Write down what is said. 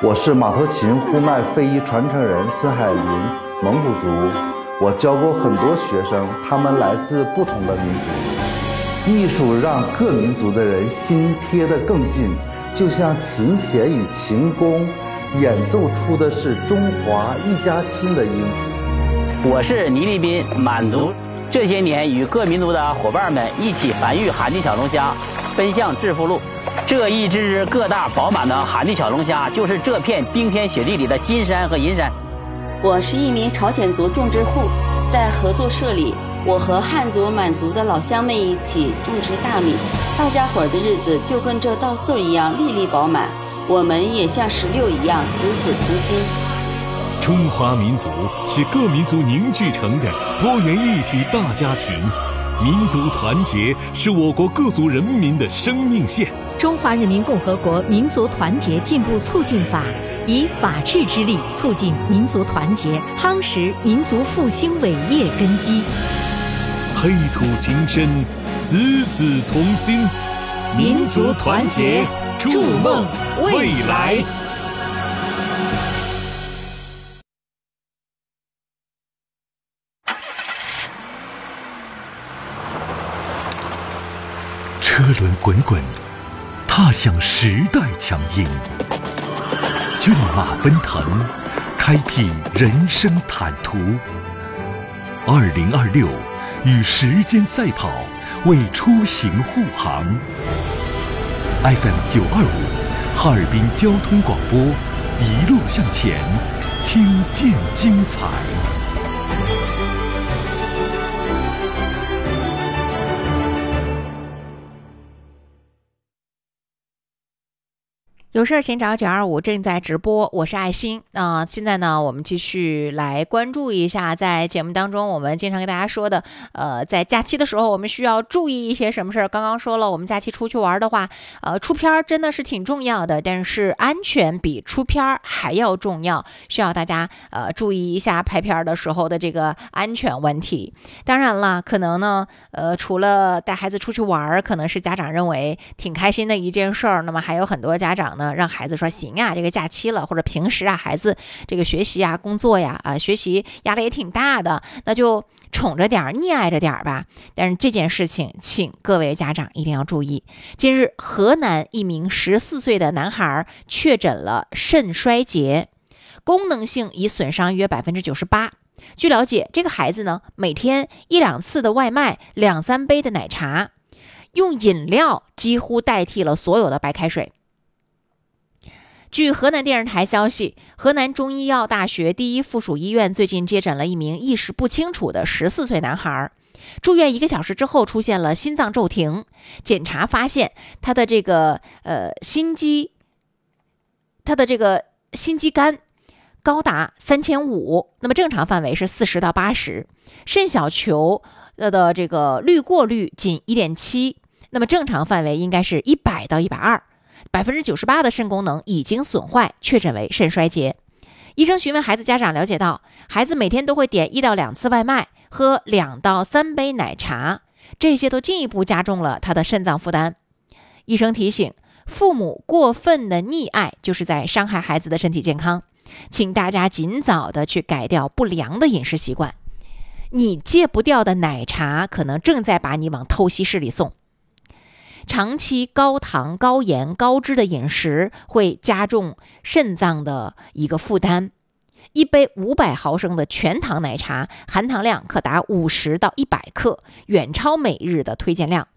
我是马头琴呼麦非遗传承人孙海林，蒙古族。我教过很多学生，他们来自不同的民族。艺术让各民族的人心贴得更近，就像琴弦与琴弓演奏出的是中华一家亲的音符。 我是倪立斌，满族。这些年与各民族的伙伴们一起繁育寒地小龙虾，奔向致富路。这一只只个大饱满的寒地小龙虾，就是这片冰天雪地里的金山和银山。 我是一名朝鲜族种植户，在合作社里，我和汉族、满族的老乡们一起种植大米，大家伙的日子就跟这稻穗一样粒粒饱满，我们也像石榴一样子子同心。 中华民族是各民族凝聚成的多元一体大家庭，民族团结是我国各族人民的生命线。 中华人民共和国民族团结进步促进法以法治之力促进民族团结，夯实民族复兴伟业根基。 黑土情深，子子同心，民族团结，筑梦未来。车轮滚滚，踏向时代强音；骏马奔腾，开辟人生坦途。2026，与时间赛跑，为出行护航。FM 925，哈尔滨交通广播，一路向前，听见精彩。 有事请找925，正在直播，我是爱心。现在呢，我们继续来关注一下，在节目当中我们经常跟大家说的，在假期的时候我们需要注意一些什么事儿。刚刚说了，我们假期出去玩的话，出片真的是挺重要的，但是安全比出片还要重要，需要大家注意一下拍片的时候的这个安全问题。当然了，可能呢，除了带孩子出去玩，可能是家长认为挺开心的一件事儿，那么还有很多家长呢，让孩子说行啊，这个假期了，或者平时啊，孩子这个学习啊、工作呀、学习压力也挺大的，那就宠着点儿、溺爱着点儿吧。但是这件事情，请各位家长一定要注意。近日，河南一名14岁的男孩确诊了肾衰竭，功能性已损伤约98%。据了解，这个孩子呢，每天1-2次的外卖，2-3杯的奶茶，用饮料几乎代替了所有的白开水。据河南电视台消息，河南中医药大学第一附属医院最近接诊了一名意识不清楚的14岁男孩，住院1个小时之后出现了心脏骤停，检查发现他的这个心肌酐高达3500，那么正常范围是40到80，肾小球的这个滤过率仅1.7，那么正常范围应该是100到120%，98%的肾功能已经损坏，确诊为肾衰竭。医生询问孩子家长了解到，孩子每天都会点1到2次外卖，喝2到3杯奶茶，这些都进一步加重了他的肾脏负担。医生提醒，父母过分的溺爱就是在伤害孩子的身体健康，请大家尽早的去改掉不良的饮食习惯。你戒不掉的奶茶，可能正在把你往透析室里送。长期高糖、高盐、高脂的饮食会加重肾脏的一个负担。一杯500毫升的全糖奶茶，含糖量可达50到100克，远超每日的推荐量。